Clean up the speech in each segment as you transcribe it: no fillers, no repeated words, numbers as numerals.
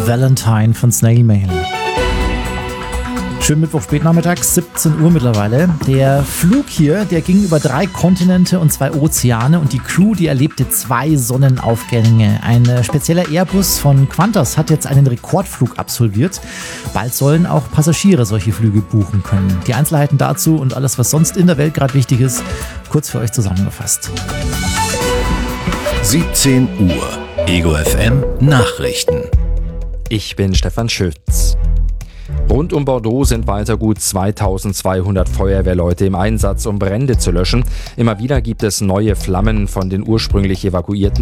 Valentine von Snail Mail. Schönen Mittwoch spätnachmittag, 17 Uhr mittlerweile. Der Flug hier, der ging über 3 Kontinente und 2 Ozeane und die Crew, die erlebte 2 Sonnenaufgänge. Ein spezieller Airbus von Qantas hat jetzt einen Rekordflug absolviert. Bald sollen auch Passagiere solche Flüge buchen können. Die Einzelheiten dazu und alles, was sonst in der Welt gerade wichtig ist, kurz für euch zusammengefasst. 17 Uhr. Ego FM Nachrichten. Ich bin Stefan Schütz. Rund um Bordeaux sind weiter gut 2200 Feuerwehrleute im Einsatz, um Brände zu löschen. Immer wieder gibt es neue Flammen. Von den ursprünglich evakuierten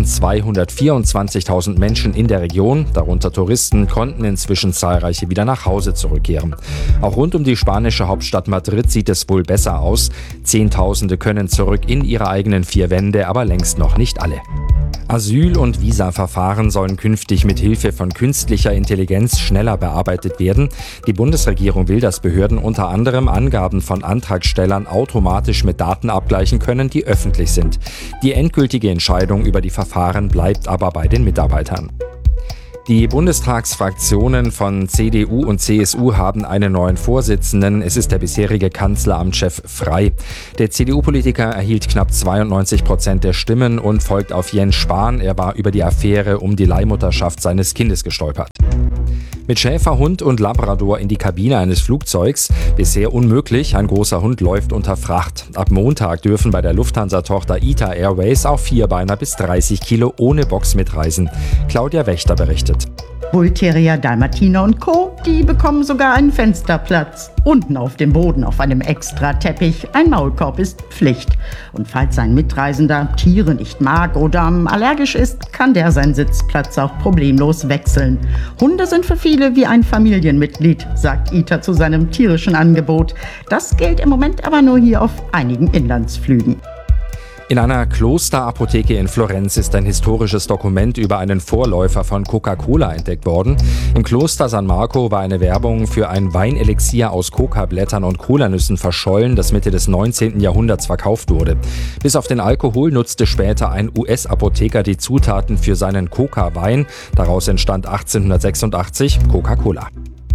224.000 Menschen in der Region, darunter Touristen, konnten inzwischen zahlreiche wieder nach Hause zurückkehren. Auch rund um die spanische Hauptstadt Madrid sieht es wohl besser aus. Zehntausende können zurück in ihre eigenen 4 Wände, aber längst noch nicht alle. Asyl- und Visaverfahren sollen künftig mit Hilfe von künstlicher Intelligenz schneller bearbeitet werden. Die Bundesregierung will, dass Behörden unter anderem Angaben von Antragstellern automatisch mit Daten abgleichen können, die öffentlich sind. Die endgültige Entscheidung über die Verfahren bleibt aber bei den Mitarbeitern. Die Bundestagsfraktionen von CDU und CSU haben einen neuen Vorsitzenden. Es ist der bisherige Kanzleramtschef Frey. Der CDU-Politiker erhielt knapp 92% der Stimmen und folgt auf Jens Spahn. Er war über die Affäre um die Leihmutterschaft seines Kindes gestolpert. Mit Schäferhund und Labrador in die Kabine eines Flugzeugs? Bisher unmöglich, ein großer Hund läuft unter Fracht. Ab Montag dürfen bei der Lufthansa-Tochter ITA Airways auch Vierbeiner bis 30 Kilo ohne Box mitreisen. Claudia Wächter berichtet. Bull Terrier, Dalmatiner und Co., die bekommen sogar einen Fensterplatz. Unten auf dem Boden auf einem Extra-Teppich. Ein Maulkorb ist Pflicht. Und falls ein Mitreisender Tiere nicht mag oder allergisch ist, kann der seinen Sitzplatz auch problemlos wechseln. Hunde sind für viele wie ein Familienmitglied, sagt ITA zu seinem tierischen Angebot. Das gilt im Moment aber nur hier auf einigen Inlandsflügen. In einer Klosterapotheke in Florenz ist ein historisches Dokument über einen Vorläufer von Coca-Cola entdeckt worden. Im Kloster San Marco war eine Werbung für ein Weinelixier aus Coca-Blättern und Colanüssen verschollen, das Mitte des 19. Jahrhunderts verkauft wurde. Bis auf den Alkohol nutzte später ein US-Apotheker die Zutaten für seinen Coca-Wein. Daraus entstand 1886 Coca-Cola.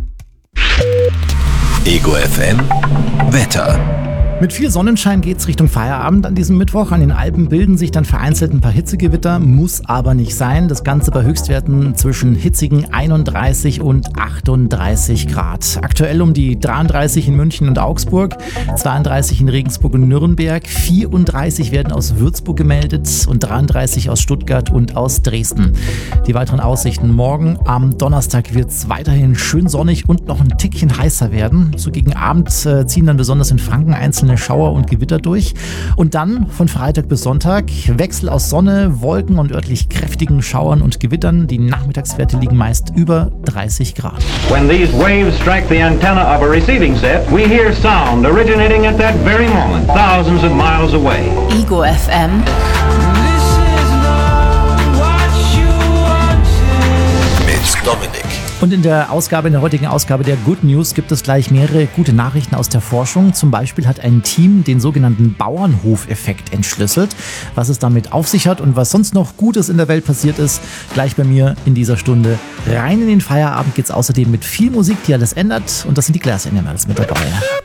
Ego FM Wetter. Mit viel Sonnenschein geht's Richtung Feierabend an diesem Mittwoch. An den Alpen bilden sich dann vereinzelt ein paar Hitzegewitter, muss aber nicht sein. Das Ganze bei Höchstwerten zwischen hitzigen 31 und 38 Grad. Aktuell um die 33 in München und Augsburg, 32 in Regensburg und Nürnberg, 34 werden aus Würzburg gemeldet und 33 aus Stuttgart und aus Dresden. Die weiteren Aussichten: morgen am Donnerstag wird's weiterhin schön sonnig und noch ein Tickchen heißer werden. So gegen Abend ziehen dann besonders in Franken einzelne Schauer und Gewitter durch. Und dann von Freitag bis Sonntag Wechsel aus Sonne, Wolken und örtlich kräftigen Schauern und Gewittern. Die Nachmittagswerte liegen meist über 30 Grad. When these waves strike the antenna of a receiving set, we hear sound originating at that very moment, thousands of miles away. Ego FM. Mit Dominik. Und in der heutigen Ausgabe der Good News gibt es gleich mehrere gute Nachrichten aus der Forschung. Zum Beispiel hat ein Team den sogenannten Bauernhofeffekt entschlüsselt. Was es damit auf sich hat und was sonst noch Gutes in der Welt passiert ist, gleich bei mir in dieser Stunde. Rein in den Feierabend geht's außerdem mit viel Musik, die alles ändert. Und das sind die Glass Animals mit dabei.